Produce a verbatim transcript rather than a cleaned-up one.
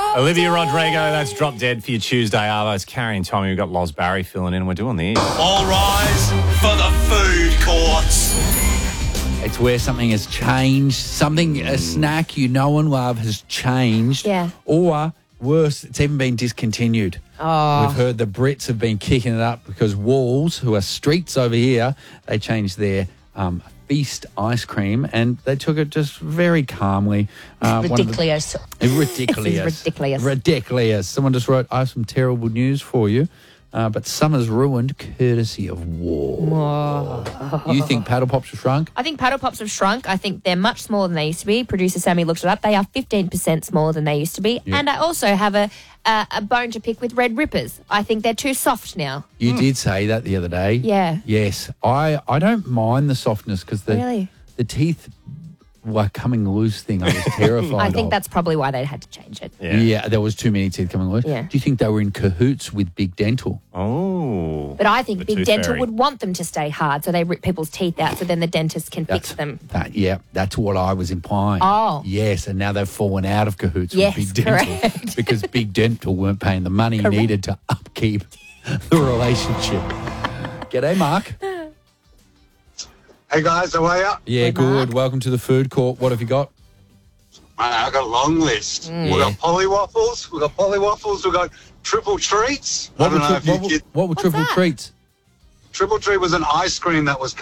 Olivia Rodrigo, that's Drop Dead for your Tuesday. Arvo, Carrie and Tommy. We've got Loz Barry filling in. We're doing this. All rise for the food courts. It's where something has changed. Something, a snack you know and love has changed. Yeah. Or worse, it's even been discontinued. Oh. We've heard the Brits have been kicking it up because Walls, who are streets over here, they changed their um, Feast ice cream and they took it just very calmly. Uh, Ridiculous. The, ridiculous. ridiculous. Ridiculous. Someone just wrote, I have some terrible news for you. Uh, but summer's ruined courtesy of war. Whoa. You think Paddle Pops have shrunk? I think Paddle Pops have shrunk. I think they're much smaller than they used to be. Producer Sammy looked it up. They are fifteen percent smaller than they used to be. Yeah. And I also have a, a a bone to pick with Red Rippers. I think they're too soft now. You did say that the other day. Yeah. Yes. I, I don't mind the softness because the, Really? the teeth were coming loose thing I was terrified I think of. that's probably why they had to change it. Yeah. yeah, there was too many teeth coming loose. Yeah. Do you think they were in cahoots with Big Dental? Oh. But I think The Big tooth Dental fairy. would want them to stay hard so they rip people's teeth out so then the dentist can That's, fix them. That, yeah, that's what I was implying. Oh. Yes, and now they've fallen out of cahoots Yes, with Big Dental correct. because Big Dental weren't paying the money Correct. needed to upkeep the relationship. G'day, Mark. Hey guys, how are you? Yeah, Hey, good. Mark. Welcome to the food court. What have you got? Mate, I got a long list. Mm. We've got polywaffles, we've got polywaffles, we've got triple treats. I What don't were, know if tri- you what were, get what were triple that? treats? triple treat was an ice cream that was